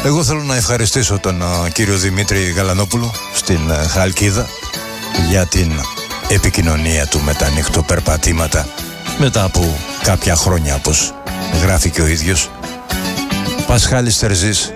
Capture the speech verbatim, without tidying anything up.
Εγώ θέλω να ευχαριστήσω τον uh, κύριο Δημήτρη Γαλανόπουλο στην uh, Χαλκίδα για την επικοινωνία του με τα νυχτοπερπατήματα μετά από κάποια χρόνια, όπως γράφει και ο ίδιος. Πασχάλης Τερζής,